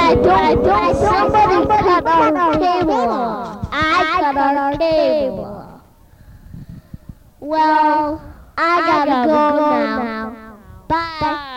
Somebody cut our cable. I cut our cable. Well, I gotta go now. Bye.